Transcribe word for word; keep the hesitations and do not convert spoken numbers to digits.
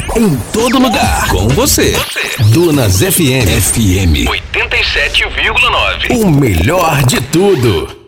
Em todo lugar. Com você. Dunas F M. F M. oitenta e sete vírgula nove. O melhor de tudo.